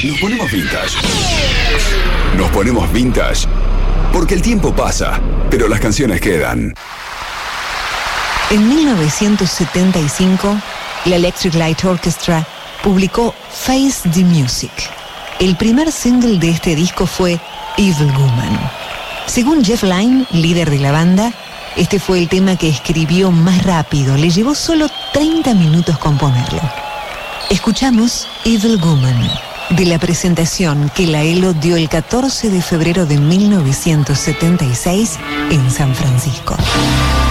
Nos ponemos vintage. Nos ponemos vintage porque el tiempo pasa, pero las canciones quedan. En 1975, la Electric Light Orchestra publicó Face the Music. El primer single de este disco fue Evil Woman. Según Jeff Lynne, líder de la banda, este fue el tema que escribió más rápido. Le llevó solo 30 minutos componerlo. Escuchamos Evil Woman, de la presentación que la ELO dio el 14 de febrero de 1976 en San Francisco.